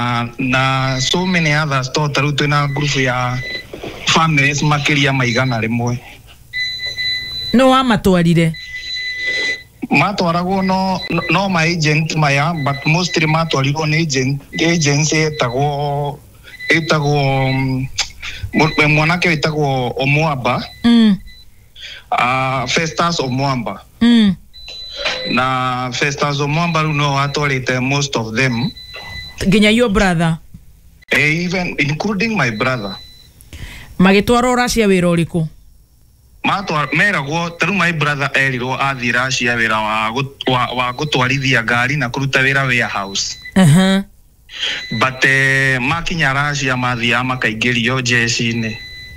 na so many others to taru twina group ya families makiria maigana rimwe no amatwarire matwaragwo no my agent maya but mostly matwarirwo ni agents etagwo mwanake wetagwo Omwamba Festus Omwamba na Festus Omwamba no atwarite most of them ginya your brother even including my brother magitwara Russia wira uriku meragwo taru my brother erirwo athi Russia wira wa gutwarithia ngari na kuruta wira warehouse but makinya Russia mathia makaingĩrio jeshi-inĩ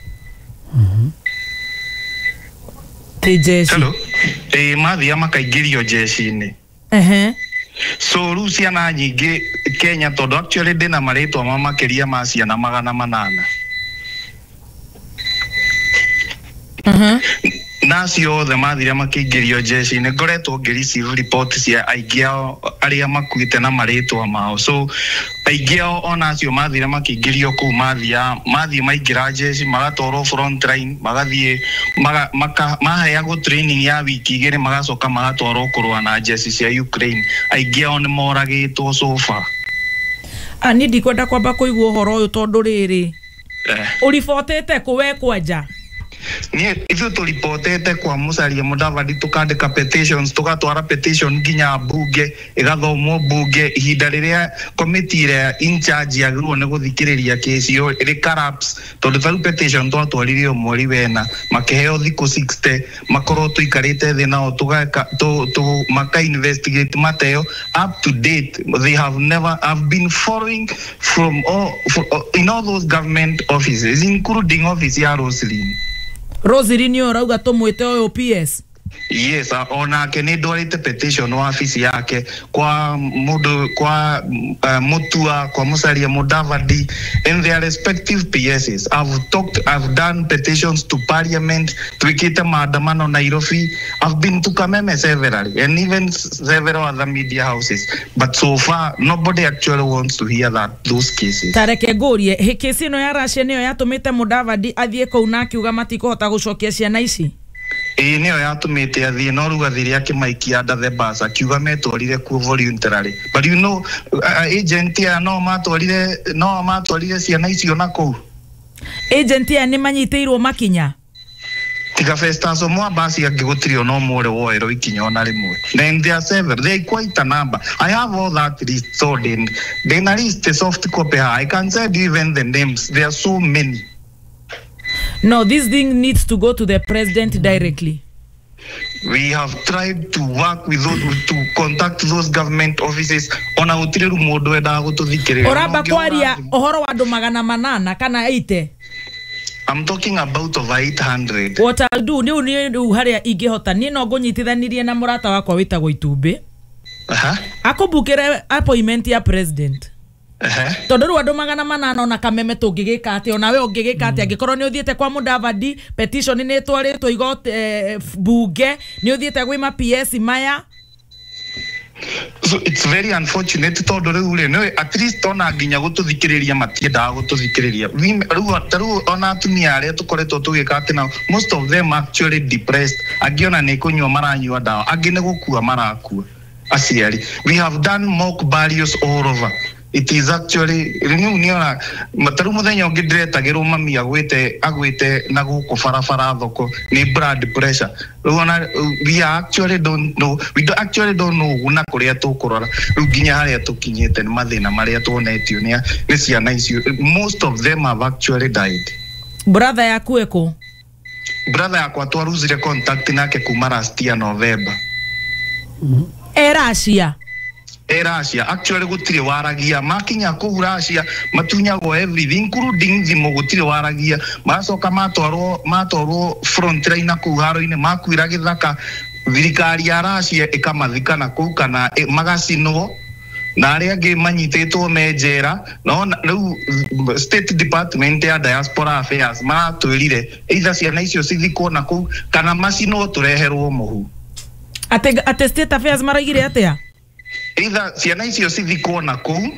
jeshi hello mathia makaingĩrio jeshi-inĩ so Russia na nyingĩ Kenya tondu actually ndina maritwa mamakĩria ma ciana 800 nacio the mathira makĩingĩrio jeshi-inĩ ngoretwo ngĩreceive report cia aingĩ ao arĩa makuĩte na maritwa mao so aingĩ ao onacio mathira makĩingĩrio kũu mathiĩ maingĩra jeshi magatwarwo front line magathiĩ maheagwo training ya wiki 2 magacoka magatwarwo kũrũa na jeshi cia Ukraine aingĩ ao nĩ moragĩtwo so far ani ndikwenda kwamba kũigua ũhoro ũyũ tondũ rĩrĩ ũribotete kũwe kwanja nie ithu tulipotete kwa Musalia Mudavadi tukandika petitions tugatwara petition nginya bunge igathomwo bunge ihinda riria committee ire in charge yagirwo ne guthikiriria case yo ri collapse tondu taru petition twatwarire mweri wena makiheo thikũ 60 makorwo tuikarite thĩ nao tugaka maka investigate mateo up to date they have been following from in all those government offices including office ya Rosaline urauga tumwite oyo PS yes onake ni ndwarite petition wa office yake kwa mundu kwa Mutua kwa Musalia Mudavadi in their respective PSs. I've done petitions to parliament twikite maandamano Nairobi. I've been to Kameme severally and even several other media houses, but so far nobody actually wants to hear those cases. Tareke Gorie hekesi no ya Russia niyo yatumite Mudavadi athie kou na akiuga matikohota gucokia ciana ici niyo yatumite athie no ruga thiria kimaikia under the bus akiuga metwarire ku voluntarily but you know agent ya no matwarire ciana icio na kou agent ya ni manyiteirwo makinya tiga Festus Omwamba angigutirio no more woero ikinyo na rimwe then they are several they quite a number I have all that list so then a list soft copy I can say even the names there are so many. No, this thing needs to go to the president directly. We have tried to work with those to contact those government offices on a utiru modo eda gututhikirira. Oraba kwaria ohoro wa andu 800 kana 80. I'm talking about over 800. What I'll do ni haria ingihota ni no ngunyitithanirie na murata wakwa witagwo Itumbi. Akubukire appointment ya president. Tondu ru andu 800 na Kameme tungigika ati ona we ungigika ati angikorwo ni uthiete kwa Mudavadi petition ni twaritwo igote bunge ni uthiete gwi ma PS maya. So it's very unfortunate tondu riu ri no at least ona nginya gututhikiriria matiendaga gututhikiriria riu ona atumia aria tukoretwo tugika ati na most of them actually depressed angiona ni kunywa maranyua dawa angi ni gukua marakua aciari. We have done mock burials all over. It is actually niona mataru muthenya ungi ndiretagirwo mami agwite na guku farafara thoko ni blood pressure. We actually don't know una kuria tukurora riu nginya haria tukinyite ni mathina maria tuonetio ni ciana icio. Most of them have actually died. Brother yaku eko brother yakwa twaruzire contact nake kuma last year November. Russia actually gutire waragia makinya ku Russia matunyagwo everything including thimu gutire waragia macoka matwarwo front line ku haro-ini makwira githaka thirikari ya Russia ikamathikana ku kana magacinwo na aria angi manyititwo menjera no riu State Department ya Diaspora Affairs maratwirire either ciana icio cithikwo na ku kana macino tureherwo muhu ate State Affairs maraigire atia either ciana icio cithikwo na kou